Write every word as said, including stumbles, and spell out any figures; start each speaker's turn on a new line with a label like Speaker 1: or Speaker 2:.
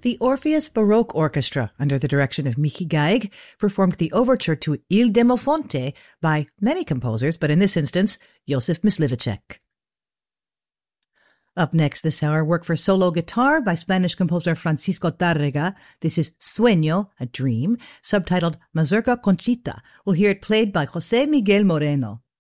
Speaker 1: The Orpheus Baroque Orchestra, under the direction of Miki Gaig, performed the overture to Il Demofonte by many composers, but in this instance, Josef Myslivacek. Up next this hour, work for solo guitar by Spanish composer Francisco Tárrega. This is Sueño, a Dream, subtitled Mazurka Conchita. We'll hear it played by José Miguel Moreno.